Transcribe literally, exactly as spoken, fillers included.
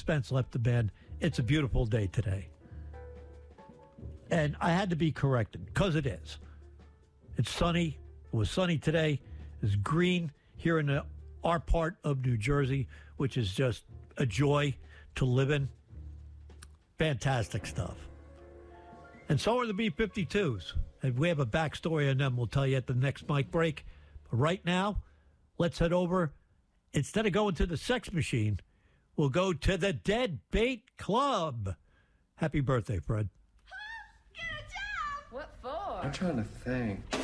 Spence left the band. It's a beautiful day today. And I had to be corrected, because it is. It's sunny. It was sunny today. It's green here in the, our part of New Jersey, which is just a joy to live in. Fantastic stuff. And so are the B fifty-twos. And we have a backstory on them we'll tell you at the next mic break. But right now, let's head over. Instead of going to the Sex Machine, we'll go to the Dead Bait Club. Happy birthday, Fred. Good job! What for? I'm trying to think.